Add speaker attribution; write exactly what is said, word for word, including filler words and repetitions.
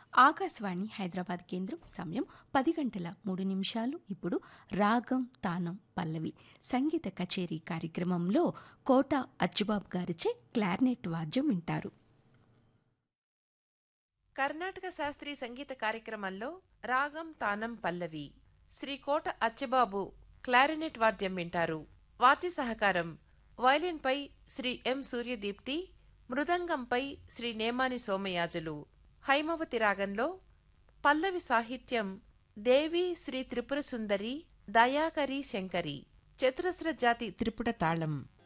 Speaker 1: ఆకాశవాణి హైదరాబాద్ కేంద్రం సమయం పది గంటల మూడు నిమిషాలు. ఇప్పుడు రాగం తానం పల్లవి సంగీత కచేరీ కార్యక్రమంలో కోట అచ్చుబాబు గారిచే క్లార్నెట్ వాద్యం వింటారు.
Speaker 2: కర్ణాటక శాస్త్రీయ సంగీత కార్యక్రమంలో రాగం తానం పల్లవి శ్రీ కోట అచ్చిబాబు క్లారినెట్ వాద్యం వింటారు. వాద్య సహకారం వయలిన్పై శ్రీ ఎం సూర్యదీప్తి, మృదంగంపై శ్రీ నేమాని సోమయాజులు. హైమవతి రాగంలో పల్లవి సాహిత్యం దేవి శ్రీ త్రిపుర సుందరి దయాకరి శంకరి. చతురస్ర జాతి త్రిపుట తాళం.